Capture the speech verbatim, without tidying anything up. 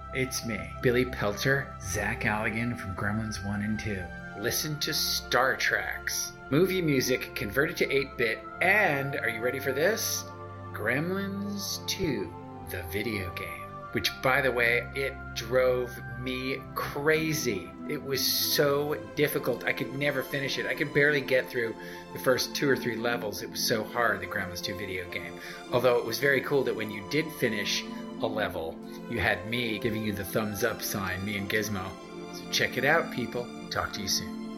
It's me, Billy Peltzer, Zach Allegan from Gremlins one and two. Listen to Star Treks. Movie music converted to eight-bit, and, are you ready for this? Gremlins two, the video game. Which, by the way, it drove me crazy. It was so difficult. I could never finish it. I could barely get through the first two or three levels. It was so hard, the Gremlins two video game. Although it was very cool that when you did finish a level, you had me giving you the thumbs up sign, me and Gizmo. So check it out, people. Talk to you soon.